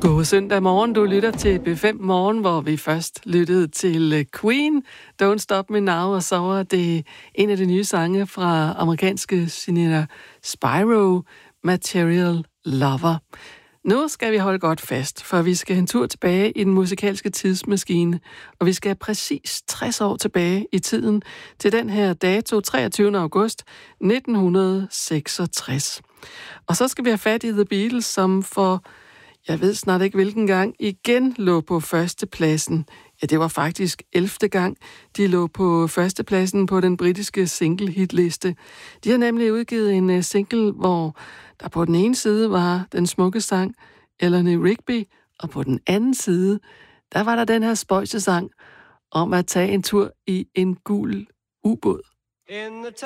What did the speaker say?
God søndag morgen, du lytter til B5 Morgen, hvor vi først lyttede til Queen, Don't Stop Me Now, og så var det en af de nye sange fra amerikanske Sinatra Spyro, Material Lover. Nu skal vi holde godt fast, for vi skal en tur tilbage i den musikalske tidsmaskine, og vi skal præcis 60 år tilbage i tiden til den her dato, 23. august 1966. Og så skal vi have fat i The Beatles, som for jeg ved snart ikke hvilken gang, igen lå på førstepladsen. Ja, det var faktisk 11. gang, de lå på førstepladsen på den britiske single-hitliste. De har nemlig udgivet en single, hvor der på den ene side var den smukke sang Eleanor Rigby, og på den anden side, der var der den her spøjsesang om at tage en tur i en gul ubåd.